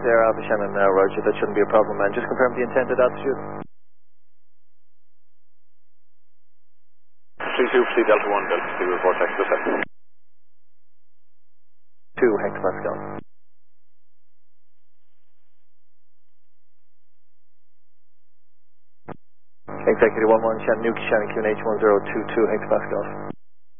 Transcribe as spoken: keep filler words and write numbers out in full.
Air Alpha Shannon, uh, Roger, that shouldn't be a problem, man. Just confirm the intended altitude. three two, proceed Delta one, Delta two, report taxi to set. two hectopascal. Executive one one, Chattanooga, Shannon Q N H one zero two two hectopascal.